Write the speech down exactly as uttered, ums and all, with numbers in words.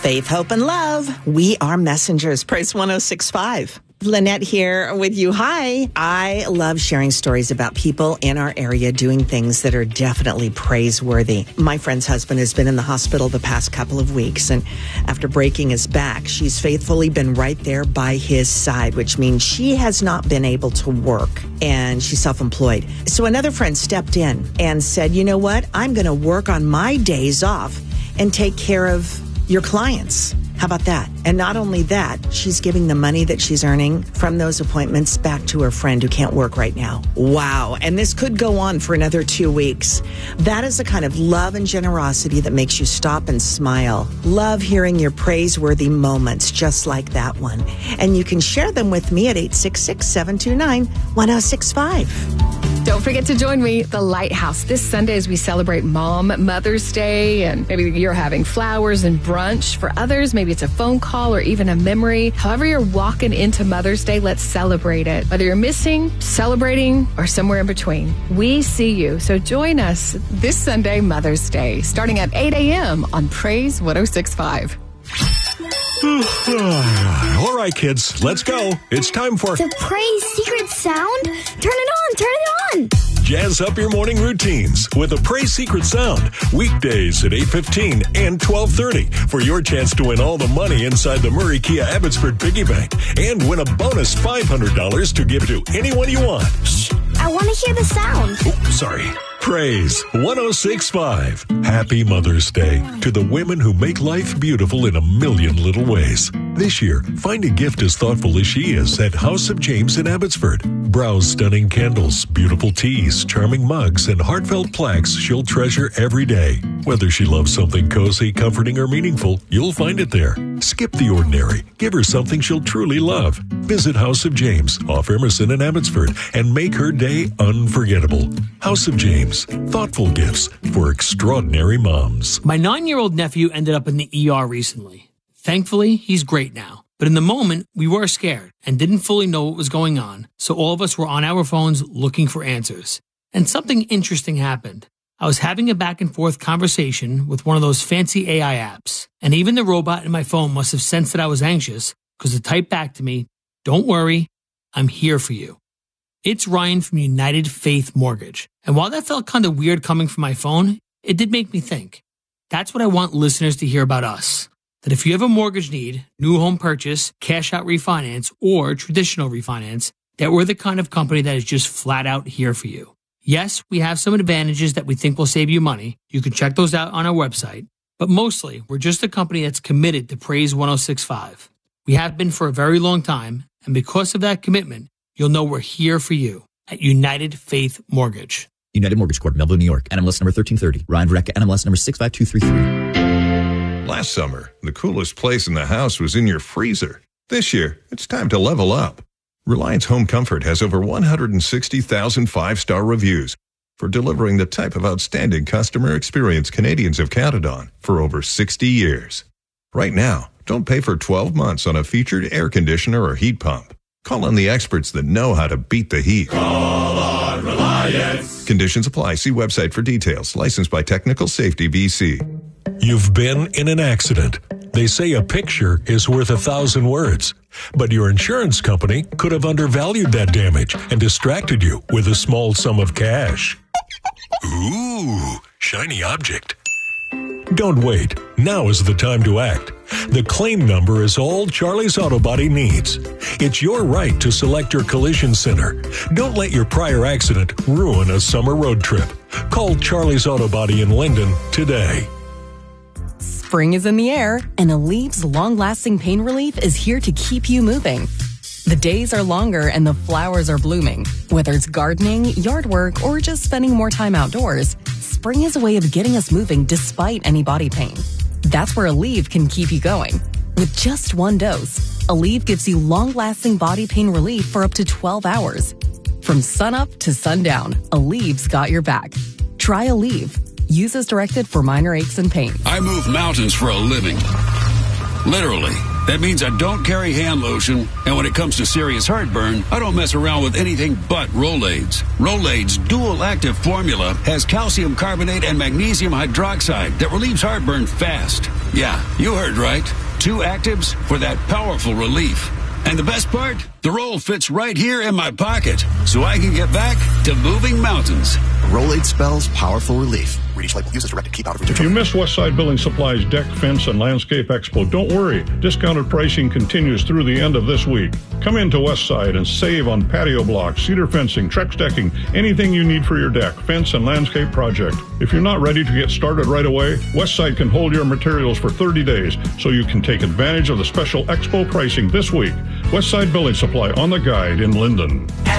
Faith, hope, and love. We are messengers. Praise one oh six point five. Lynette here with you. Hi. I love sharing stories about people in our area doing things that are definitely praiseworthy. My friend's husband has been in the hospital the past couple of weeks, and after breaking his back, she's faithfully been right there by his side, which means she has not been able to work, and she's self-employed. So another friend stepped in and said, you know what? I'm going to work on my days off and take care of your clients. How about that? And not only that, she's giving the money that she's earning from those appointments back to her friend who can't work right now. Wow. And this could go on for another two weeks. That is the kind of love and generosity that makes you stop and smile. Love hearing your praiseworthy moments just like that one. And you can share them with me at eight six six, seven two nine, one oh six five. Don't forget to join me, The Lighthouse, this Sunday as we celebrate Mom, Mother's Day, and maybe you're having flowers and brunch. For others, maybe it's a phone call or even a memory. However you're walking into Mother's Day, let's celebrate it. Whether you're missing, celebrating, or somewhere in between, we see you. So join us this Sunday, Mother's Day, starting at eight a.m. on Praise one oh six point five. All right, kids, let's go. It's time for the Praise Secret Sound. Turn it on, turn it on. Jazz up your morning routines with a Praise Secret Sound. Weekdays at eight fifteen and twelve thirty for your chance to win all the money inside the Murray Kia Abbotsford Piggy Bank and win a bonus five hundred dollars to give to anyone you want. Shh, I want to hear the sound. Oh, sorry. Praise one oh six point five. Happy Mother's Day to the women who make life beautiful in a million little ways. This year, find a gift as thoughtful as she is at House of James in Abbotsford. Browse stunning candles, beautiful teas, charming mugs, and heartfelt plaques she'll treasure every day. Whether she loves something cozy, comforting, or meaningful, you'll find it there. Skip the ordinary. Give her something she'll truly love. Visit House of James off Emerson in Abbotsford and make her day unforgettable. House of James. Thoughtful gifts for extraordinary moms. My nine-year-old nephew ended up in the E R recently. Thankfully, he's great now. But in the moment, we were scared and didn't fully know what was going on, so all of us were on our phones looking for answers. And something interesting happened. I was having a back-and-forth conversation with one of those fancy A I apps, and even the robot in my phone must have sensed that I was anxious because it typed back to me, "Don't worry, I'm here for you." It's Ryan from United Faith Mortgage. And while that felt kind of weird coming from my phone, it did make me think. That's what I want listeners to hear about us. That if you have a mortgage need, new home purchase, cash out refinance, or traditional refinance, that we're the kind of company that is just flat out here for you. Yes, we have some advantages that we think will save you money. You can check those out on our website. But mostly, we're just a company that's committed to Praise one oh six point five. We have been for a very long time, and because of that commitment, you'll know we're here for you at United Faith Mortgage. United Mortgage Corp, Melville, New York. N M L S number thirteen thirty. Ryan Verrecka, N M L S number six five two three three. Last summer, the coolest place in the house was in your freezer. This year, it's time to level up. Reliance Home Comfort has over one hundred sixty thousand five-star reviews for delivering the type of outstanding customer experience Canadians have counted on for over sixty years. Right now, don't pay for twelve months on a featured air conditioner or heat pump. Call on the experts that know how to beat the heat. Call on Reliance. Conditions apply. See website for details. Licensed by Technical Safety B C. You've been in an accident. They say a picture is worth a thousand words. But your insurance company could have undervalued that damage and distracted you with a small sum of cash. Ooh, shiny object. Don't wait. Now is the time to act. The claim number is all Charlie's Auto Body needs. It's your right to select your collision center. Don't let your prior accident ruin a summer road trip. Call Charlie's Auto Body in Linden today. Spring is in the air, and Aleve's long-lasting pain relief is here to keep you moving. The days are longer and the flowers are blooming. Whether it's gardening, yard work, or just spending more time outdoors, spring is a way of getting us moving despite any body pain. That's where Aleve can keep you going. With just one dose, Aleve gives you long-lasting body pain relief for up to twelve hours. From sunup to sundown, Aleve's got your back. Try Aleve. Use as directed for minor aches and pain. I move mountains for a living. Literally. That means I don't carry hand lotion, and when it comes to serious heartburn, I don't mess around with anything but Rolaids. Rolaids' dual-active formula has calcium carbonate and magnesium hydroxide that relieves heartburn fast. Yeah, you heard right. Two actives for that powerful relief. And the best part? The roll fits right here in my pocket, so I can get back to moving mountains. Rolade spells powerful relief. Read each label. Use as directed. Keep out of If you missed Westside Building Supply's Deck, Fence, and Landscape Expo, don't worry. Discounted pricing continues through the end of this week. Come into Westside and save on patio blocks, cedar fencing, Trex decking, anything you need for your deck, fence, and landscape project. If you're not ready to get started right away, Westside can hold your materials for thirty days, so you can take advantage of the special Expo pricing this week. Westside Building Supply on the Guide in Linden.